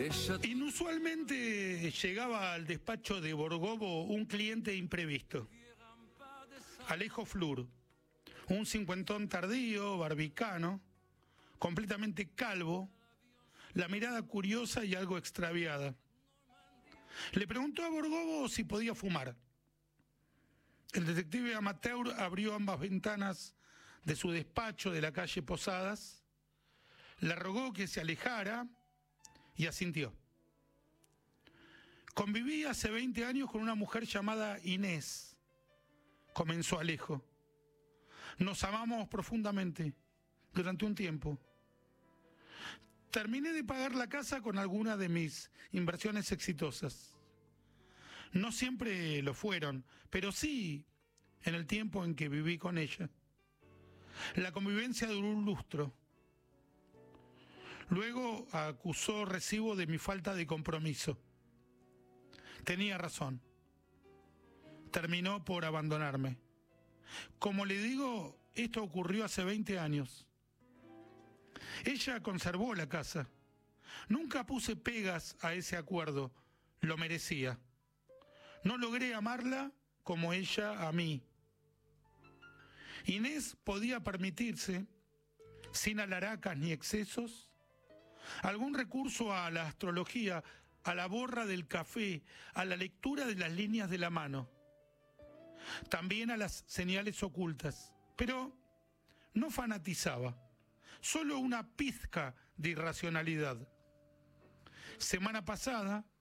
Inusualmente llegaba al despacho de Borgovo un cliente imprevisto. Alejo Flur, un cincuentón tardío, barbicano, completamente calvo, la mirada curiosa y algo extraviada. Le preguntó a Borgovo si podía fumar. El detective amateur abrió ambas ventanas de su despacho de la calle Posadas, le rogó que se alejara y asintió. Conviví hace 20 años con una mujer llamada Inés, comenzó Alejo. Nos amamos profundamente durante un tiempo. Terminé de pagar la casa con alguna de mis inversiones exitosas. No siempre lo fueron, pero sí en el tiempo en que viví con ella. La convivencia duró un lustro. Luego acusó recibo de mi falta de compromiso. Tenía razón. Terminó por abandonarme. Como le digo, esto ocurrió hace 20 años. Ella conservó la casa. Nunca puse pegas a ese acuerdo. Lo merecía. No logré amarla como ella a mí. Inés podía permitirse, sin alaracas ni excesos, algún recurso a la astrología, a la borra del café, a la lectura de las líneas de la mano, también a las señales ocultas, pero no fanatizaba, solo una pizca de irracionalidad. Semana pasada